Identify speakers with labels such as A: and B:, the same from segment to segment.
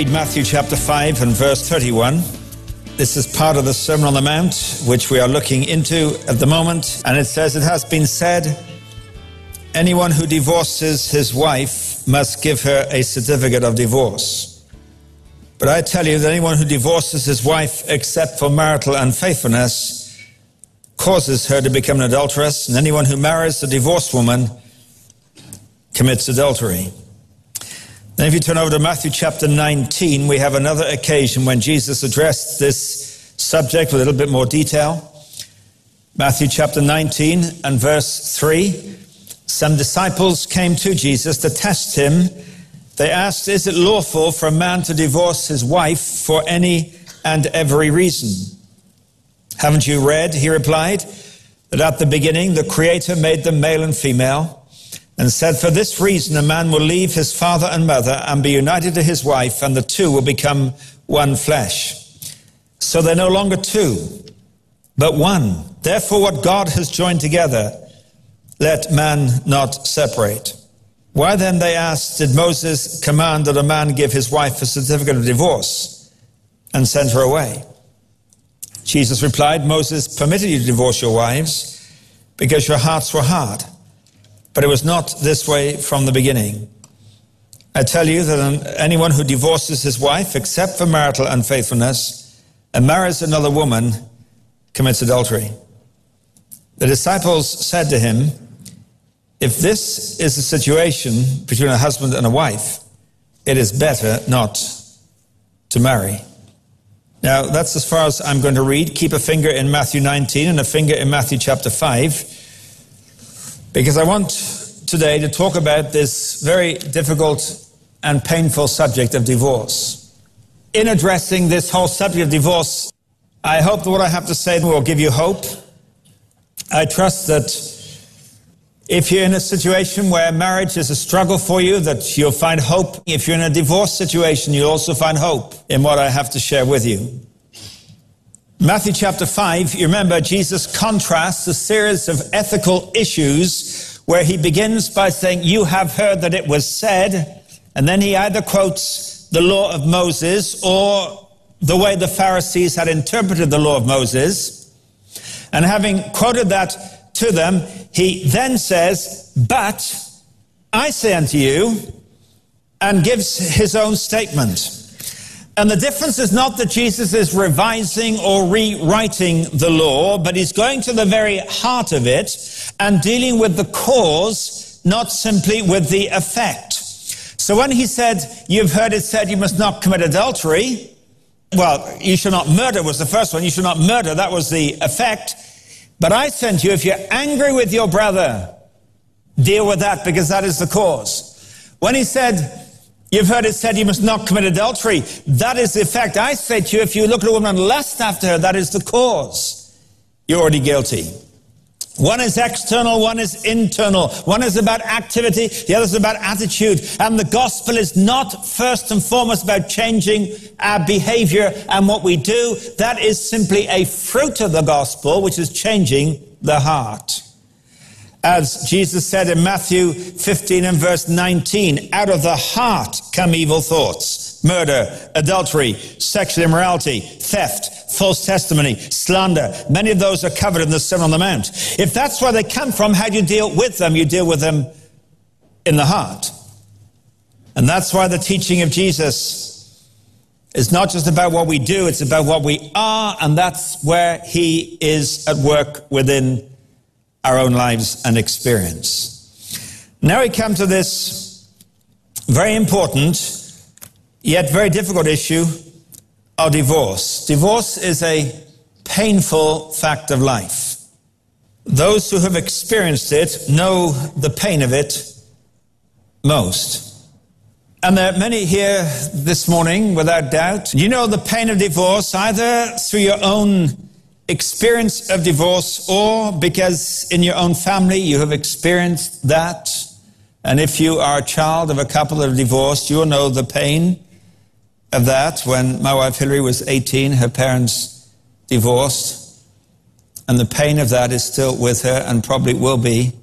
A: Read Matthew chapter 5 and verse 31. This is part of the Sermon on the Mount, which we are looking into at the moment. And it says, "It has been said, anyone who divorces his wife must give her a certificate of divorce. But I tell you that anyone who divorces his wife except for marital unfaithfulness causes her to become an adulteress, and anyone who marries a divorced woman commits adultery." Then if you turn over to Matthew chapter 19, we have another occasion when Jesus addressed this subject with a little bit more detail. Matthew chapter 19 and verse 3. Some disciples came to Jesus to test him. They asked, "Is it lawful for a man to divorce his wife for any and every reason?" "Haven't you read," he replied, "that at the beginning the Creator made them male and female, and said, for this reason a man will leave his father and mother and be united to his wife, and the two will become one flesh. So they're no longer two, but one. Therefore what God has joined together, let man not separate." "Why then," they asked, "did Moses command that a man give his wife a certificate of divorce and send her away?" Jesus replied, "Moses permitted you to divorce your wives because your hearts were hard. But it was not this way from the beginning. I tell you that anyone who divorces his wife except for marital unfaithfulness and marries another woman commits adultery." The disciples said to him, "If this is the situation between a husband and a wife, it is better not to marry." Now, that's as far as I'm going to read. Keep a finger in Matthew 19 and a finger in Matthew chapter 5. Because I want today to talk about this very difficult and painful subject of divorce. In addressing this whole subject of divorce, I hope that what I have to say will give you hope. I trust that if you're in a situation where marriage is a struggle for you, that you'll find hope. If you're in a divorce situation, you'll also find hope in what I have to share with you. Matthew chapter 5, you remember Jesus contrasts a series of ethical issues where he begins by saying, "You have heard that it was said," and then he either quotes the law of Moses or the way the Pharisees had interpreted the law of Moses. And having quoted that to them, he then says, "But I say unto you," and gives his own statement. And the difference is not that Jesus is revising or rewriting the law, but he's going to the very heart of it and dealing with the cause, not simply with the effect. So when he said, "You've heard it said you must not commit adultery," well, you shall not murder was the first one. You shall not murder, that was the effect. "But I sent you, if you're angry with your brother, deal with that, because that is the cause." When he said, "You've heard it said you must not commit adultery," that is the effect. "I say to you, if you look at a woman and lust after her, that is the cause. You're already guilty." One is external, one is internal. One is about activity, the other is about attitude. And the gospel is not first and foremost about changing our behavior and what we do. That is simply a fruit of the gospel, which is changing the heart. As Jesus said in Matthew 15 and verse 19, "Out of the heart come evil thoughts, murder, adultery, sexual immorality, theft, false testimony, slander." Many of those are covered in the Sermon on the Mount. If that's where they come from, how do you deal with them? You deal with them in the heart. And that's why the teaching of Jesus is not just about what we do, it's about what we are, and that's where he is at work within our own lives and experience. Now we come to this very important, yet very difficult issue of divorce. Divorce is a painful fact of life. Those who have experienced it know the pain of it most. And there are many here this morning, without doubt. You know the pain of divorce either through your own experience of divorce or because in your own family you have experienced that. And if you are a child of a couple that are divorced, you'll know the pain of that. When my wife Hillary was 18, her parents divorced, and the pain of that is still with her and probably will be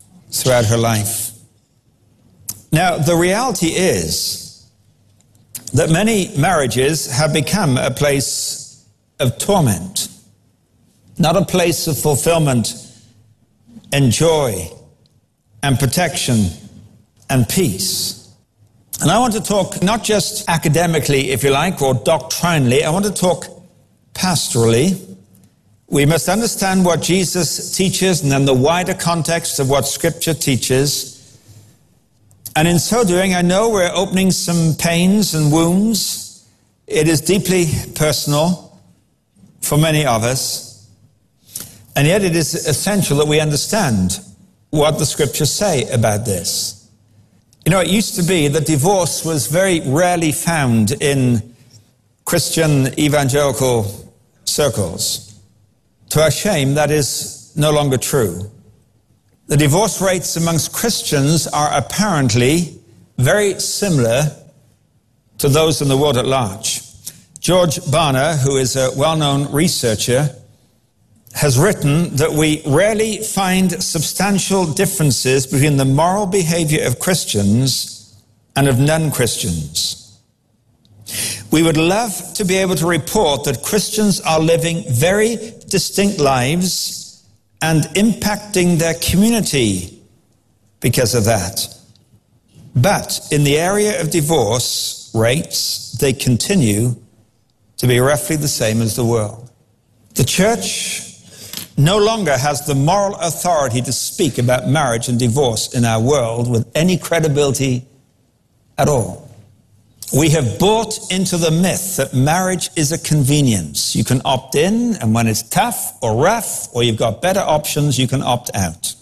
A: throughout her life. Now, the reality is that many marriages have become a place of torment, not a place of fulfillment and joy and protection and peace. And I want to talk not just academically, if you like, or doctrinally. I want to talk pastorally. We must understand what Jesus teaches and then the wider context of what Scripture teaches. And in so doing, I know we're opening some pains and wounds. It is deeply personal for many of us. And yet it is essential that we understand what the Scriptures say about this. You know, it used to be that divorce was very rarely found in Christian evangelical circles. To our shame, that is no longer true. The divorce rates amongst Christians are apparently very similar to those in the world at large. George Barna, who is a well-known researcher, has written that we rarely find substantial differences between the moral behavior of Christians and of non-Christians. We would love to be able to report that Christians are living very distinct lives and impacting their community because of that. But in the area of divorce rates, they continue to be roughly the same as the world. The church no longer has the moral authority to speak about marriage and divorce in our world with any credibility at all. We have bought into the myth that marriage is a convenience. You can opt in, and when it's tough or rough, or you've got better options, you can opt out.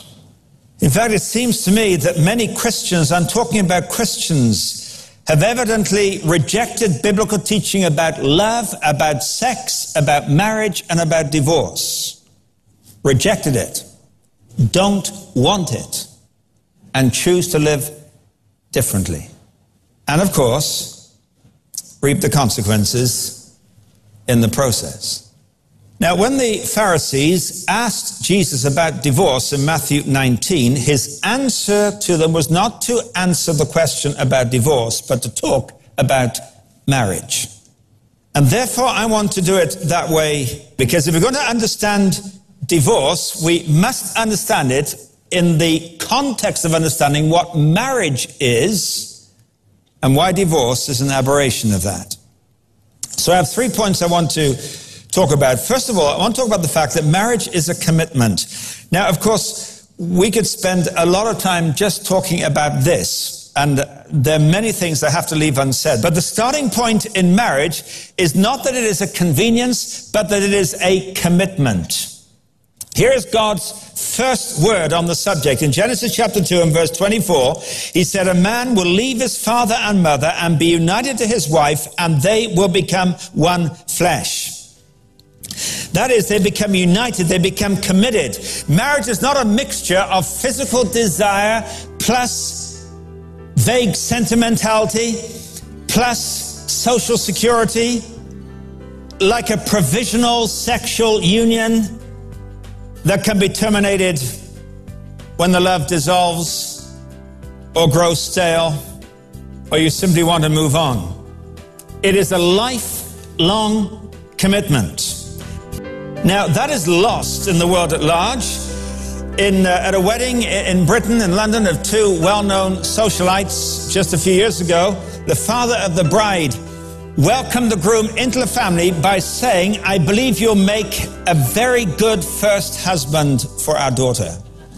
A: In fact, it seems to me that many Christians, I'm talking about Christians, have evidently rejected biblical teaching about love, about sex, about marriage, and about divorce. Rejected it, don't want it, and choose to live differently. And of course, reap the consequences in the process. Now, when the Pharisees asked Jesus about divorce in Matthew 19, his answer to them was not to answer the question about divorce, but to talk about marriage. And therefore, I want to do it that way, because if we're going to understand divorce, we must understand it in the context of understanding what marriage is and why divorce is an aberration of that. So I have 3 points I want to talk about. First of all, I want to talk about the fact that marriage is a commitment. Now, of course, we could spend a lot of time just talking about this, and there are many things I have to leave unsaid. But the starting point in marriage is not that it is a convenience, but that it is a commitment. Here is God's first word on the subject. In Genesis chapter 2 and verse 24, he said, "A man will leave his father and mother and be united to his wife, and they will become one flesh." That is, they become united, they become committed. Marriage is not a mixture of physical desire plus vague sentimentality plus social security, like a provisional sexual union that can be terminated when the love dissolves or grows stale, or you simply want to move on. It is a lifelong commitment. Now, that is lost in the world at large. At a wedding in Britain, in London, of two well-known socialites just a few years ago, the father of the bride welcomed the groom into the family by saying, "I believe you'll make a very good first husband for our daughter."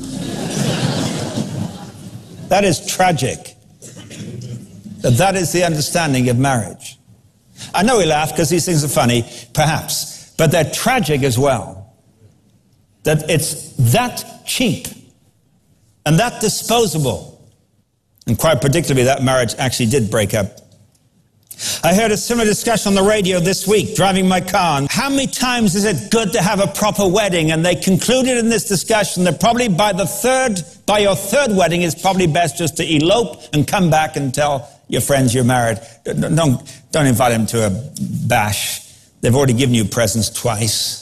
A: That is tragic. That is the understanding of marriage. I know we laugh because these things are funny, perhaps, but they're tragic as well. That it's that cheap and that disposable. And quite predictably, that marriage actually did break up. I heard a similar discussion on the radio this week, driving my car. And how many times is it good to have a proper wedding? And they concluded in this discussion that probably by your third wedding, it's probably best just to elope and come back and tell your friends you're married. Don't invite them to a bash. They've already given you presents twice.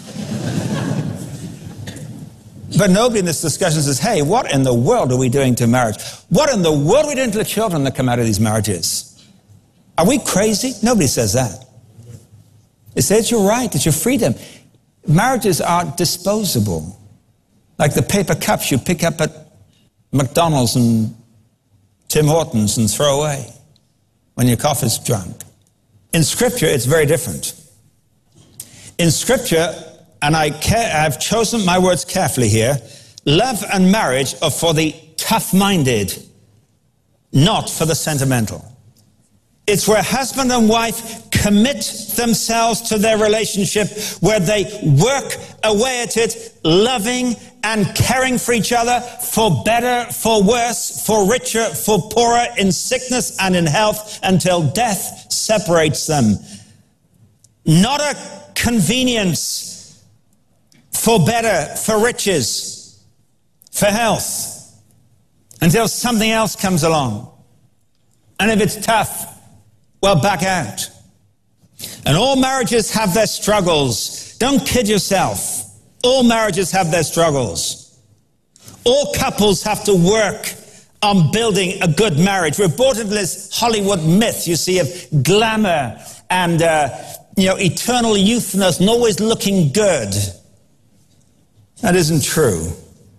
A: But nobody in this discussion says, hey, what in the world are we doing to marriage? What in the world are we doing to the children that come out of these marriages? Are we crazy? Nobody says that. It says it's your right, it's your freedom. Marriages are disposable. Like the paper cups you pick up at McDonald's and Tim Hortons and throw away when your coffee's drunk. In Scripture, it's very different. In Scripture, and I've chosen my words carefully here, love and marriage are for the tough-minded, not for the sentimental. It's where husband and wife commit themselves to their relationship, where they work away at it, loving and caring for each other, for better, for worse, for richer, for poorer, in sickness and in health, until death separates them. Not a convenience for better, for riches, for health, until something else comes along. And if it's tough, well, back out. And all marriages have their struggles. Don't kid yourself. All marriages have their struggles. All couples have to work on building a good marriage. We're bought into this Hollywood myth, you see, of glamour and, eternal youthness and always looking good. That isn't true.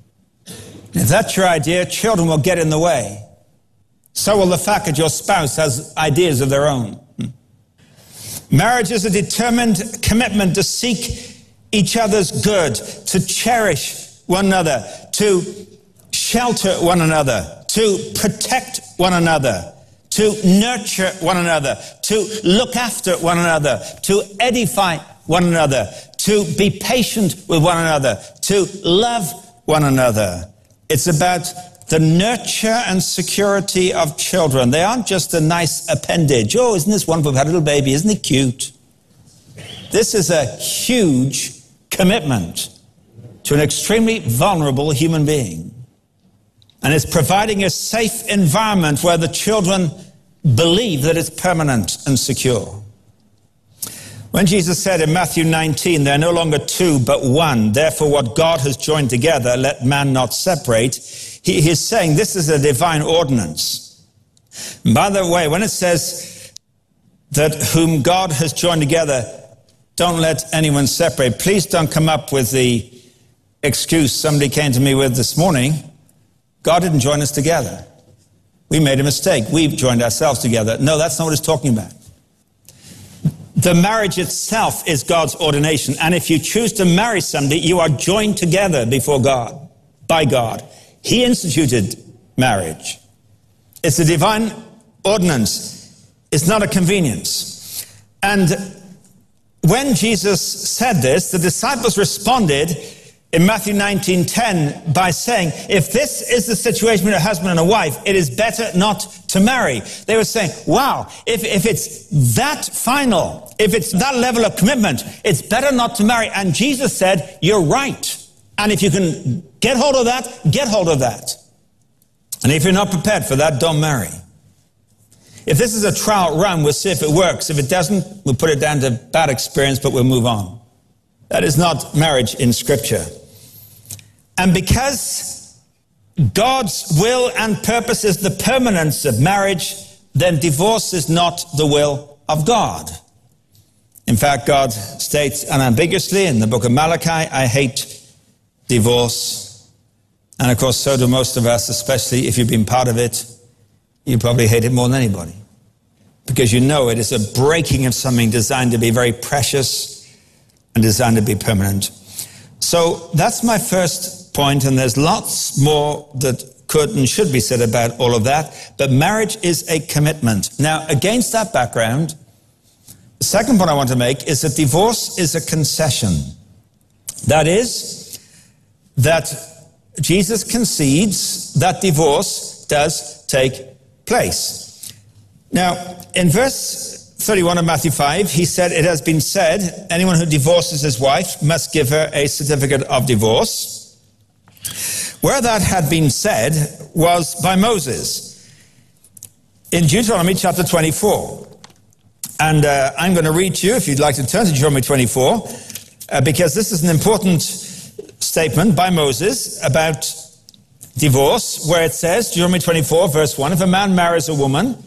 A: If that's your idea, children will get in the way. So will the fact that your spouse has ideas of their own. Marriage is a determined commitment to seek each other's good, to cherish one another, to shelter one another, to protect one another, to nurture one another, to look after one another, to edify one another, to be patient with one another, to love one another. It's about the nurture and security of children. They aren't just a nice appendage. Oh, isn't this wonderful? We've had a little baby. Isn't he cute? This is a huge commitment to an extremely vulnerable human being. And it's providing a safe environment where the children believe that it's permanent and secure. When Jesus said in Matthew 19, they're no longer two but one, therefore what God has joined together, let man not separate, he's saying this is a divine ordinance. And by the way, when it says that whom God has joined together, don't let anyone separate, please don't come up with the excuse somebody came to me with this morning. God didn't join us together. We made a mistake. We've joined ourselves together. No, that's not what it's talking about. The marriage itself is God's ordination. And if you choose to marry somebody, you are joined together before God, by God. He instituted marriage. It's a divine ordinance. It's not a convenience. And when Jesus said this, the disciples responded in Matthew 19:10 by saying, if this is the situation with a husband and a wife, it is better not to marry. They were saying, wow, if it's that final, if it's that level of commitment, it's better not to marry. And Jesus said, you're right. And if you can get hold of that, get hold of that. And if you're not prepared for that, don't marry. If this is a trial run, we'll see if it works. If it doesn't, we'll put it down to bad experience, but we'll move on. That is not marriage in Scripture. And because God's will and purpose is the permanence of marriage, then divorce is not the will of God. In fact, God states unambiguously in the book of Malachi, I hate divorce. And of course, so do most of us, especially if you've been part of it. You probably hate it more than anybody. Because you know it is a breaking of something designed to be very precious and designed to be permanent. So that's my first point, and there's lots more that could and should be said about all of that. But marriage is a commitment. Now, against that background, the second point I want to make is that divorce is a concession. That is, that Jesus concedes that divorce does take place. Now, in verse 31 of Matthew 5, he said, it has been said, anyone who divorces his wife must give her a certificate of divorce. Where that had been said was by Moses in Deuteronomy chapter 24. And I'm going to read to you, if you'd like to turn to Deuteronomy 24, because this is an important statement by Moses about divorce, where it says, Deuteronomy 24, verse 1, if a man marries a woman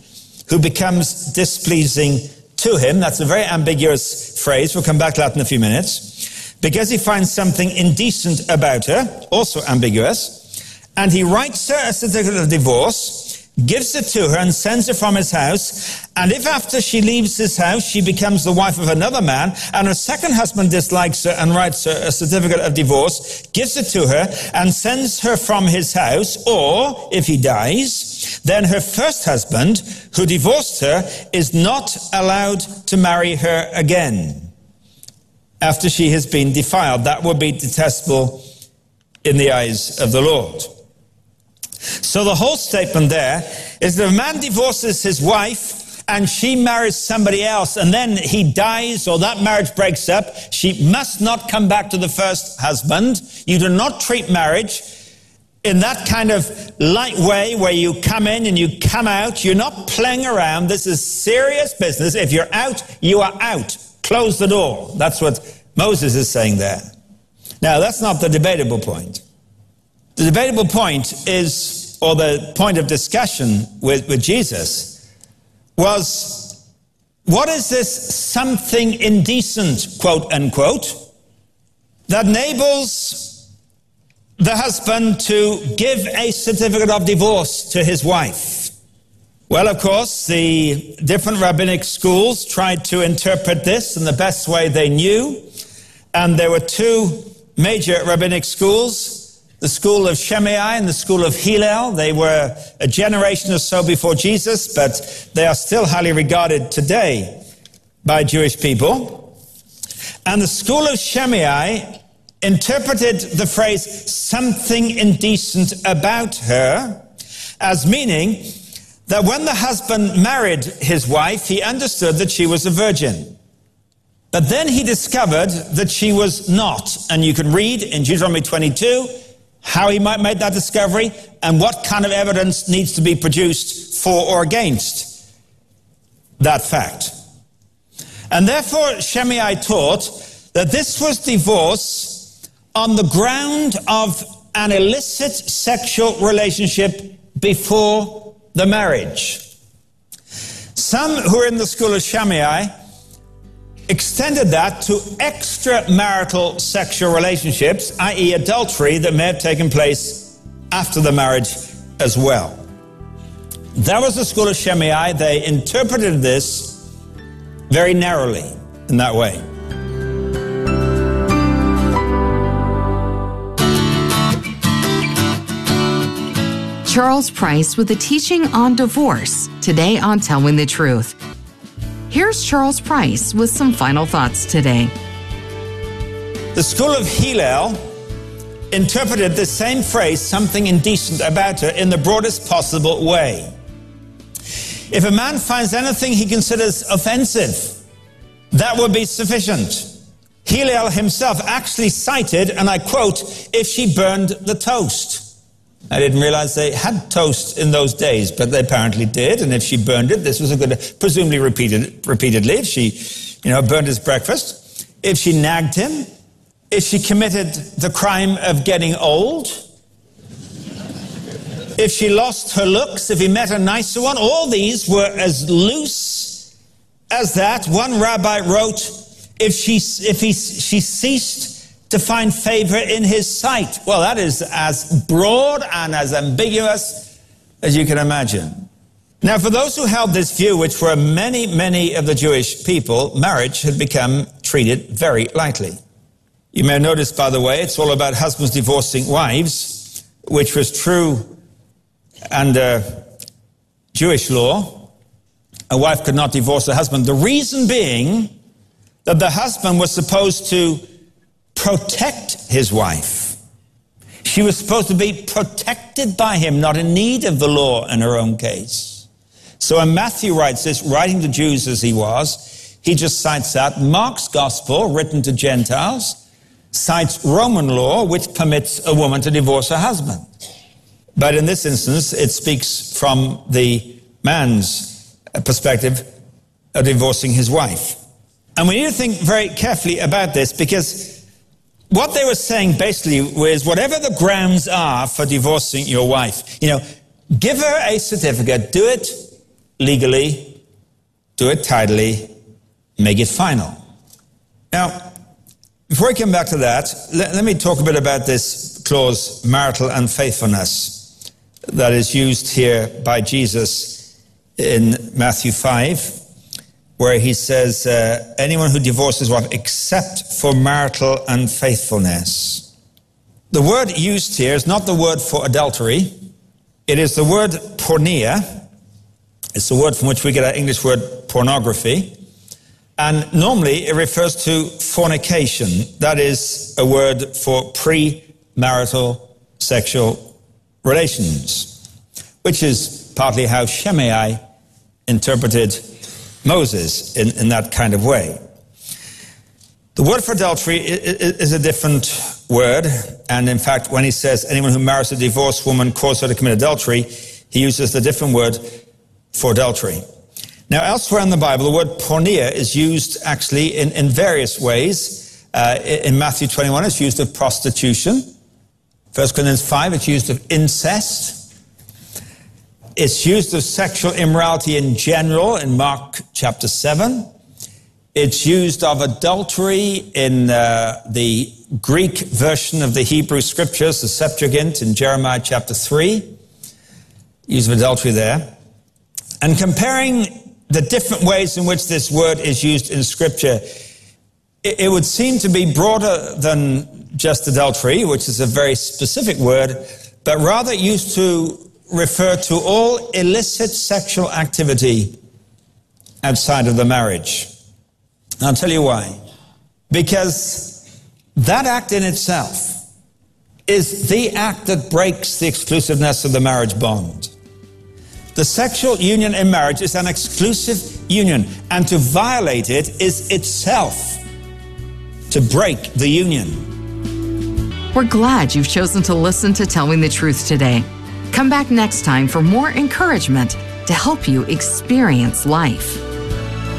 A: who becomes displeasing to him. That's a very ambiguous phrase. We'll come back to that in a few minutes. Because he finds something indecent about her, also ambiguous, and he writes her a certificate of divorce, gives it to her and sends her from his house. And if after she leaves his house, she becomes the wife of another man, and her second husband dislikes her and writes her a certificate of divorce, gives it to her and sends her from his house, or if he dies, then her first husband, who divorced her, is not allowed to marry her again after she has been defiled. That would be detestable in the eyes of the Lord. So the whole statement there is that if a man divorces his wife and she marries somebody else and then he dies or that marriage breaks up, she must not come back to the first husband. You do not treat marriage in that kind of light way where you come in and you come out. You're not playing around. This is serious business. If you're out, you are out. Close the door. That's what Moses is saying there. Now, that's not the debatable point. The debatable point is, or the point of discussion with Jesus, was, what is this something indecent, quote unquote, that enables the husband to give a certificate of divorce to his wife? Well, of course, the different rabbinic schools tried to interpret this in the best way they knew, and there were two major rabbinic schools, the school of Shammai and the school of Hillel. They were a generation or so before Jesus, but they are still highly regarded today by Jewish people. And the school of Shammai interpreted the phrase something indecent about her as meaning that when the husband married his wife, he understood that she was a virgin. But then he discovered that she was not. And you can read in Deuteronomy 22 how he might make that discovery and what kind of evidence needs to be produced for or against that fact. And therefore, Shammai taught that this was divorce on the ground of an illicit sexual relationship before the marriage. Some who are in the school of Shammai extended that to extramarital sexual relationships, i.e. adultery, that may have taken place after the marriage as well. That was the school of Shammai. They interpreted this very narrowly in that way.
B: Charles Price with a teaching on divorce, today on Telling the Truth. Here's Charles Price with some final thoughts today.
A: The school of Hillel interpreted the same phrase, something indecent about her, in the broadest possible way. If a man finds anything he considers offensive, that would be sufficient. Hillel himself actually cited, and I quote, if she burned the toast. I didn't realize they had toast in those days, but they apparently did. And if she burned it, this was a good, presumably repeatedly, if she, burned his breakfast, if she nagged him, if she committed the crime of getting old, if she lost her looks, if he met a nicer one, all these were as loose as that. One rabbi wrote, if she ceased to find favor in his sight. Well, that is as broad and as ambiguous as you can imagine. Now, for those who held this view, which were many of the Jewish people, marriage had become treated very lightly. You may have noticed, by the way, it's all about husbands divorcing wives, which was true under Jewish law. A wife could not divorce her husband. The reason being that the husband was supposed to protect his wife. She was supposed to be protected by him, not in need of the law in her own case. So when Matthew writes this, writing to Jews as he was, he just cites that. Mark's gospel, written to Gentiles, cites Roman law, which permits a woman to divorce her husband. But in this instance, it speaks from the man's perspective of divorcing his wife. And we need to think very carefully about this, because what they were saying basically was, whatever the grounds are for divorcing your wife, give her a certificate, do it legally, do it tidily, make it final. Now, before I come back to that, let me talk a bit about this clause, marital unfaithfulness, that is used here by Jesus in Matthew 5, where he says, anyone who divorces wife except for marital unfaithfulness. The word used here is not the word for adultery. It is the word porneia. It's the word from which we get our English word pornography. And normally it refers to fornication. That is a word for pre-marital sexual relations, which is partly how Shimei interpreted Moses in that kind of way. The word for adultery is a different word, and in fact, when he says anyone who marries a divorced woman causes her to commit adultery, he uses the different word for adultery. Now, elsewhere in the Bible, the word porneia is used actually in various ways. In Matthew 21, it's used of prostitution. 1 Corinthians 5, it's used of incest. It's used of sexual immorality in general in Mark chapter 7. It's used of adultery in the Greek version of the Hebrew scriptures, the Septuagint in Jeremiah chapter 3. Use of adultery there. And comparing the different ways in which this word is used in Scripture, it would seem to be broader than just adultery, which is a very specific word, but rather used to refer to all illicit sexual activity outside of the marriage. And I'll tell you why. Because that act in itself is the act that breaks the exclusiveness of the marriage bond. The sexual union in marriage is an exclusive union, and to violate it is itself to break the union.
B: We're glad you've chosen to listen to Telling the Truth today. Come back next time for more encouragement to help you experience life.